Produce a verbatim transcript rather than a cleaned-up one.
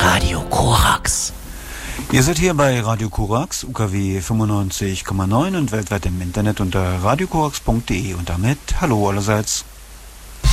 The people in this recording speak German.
Radio Korax. Ihr seid hier bei Radio Korax, U K W fünfundneunzig Komma neun und weltweit im Internet unter radiokorax punkt de und damit hallo allerseits.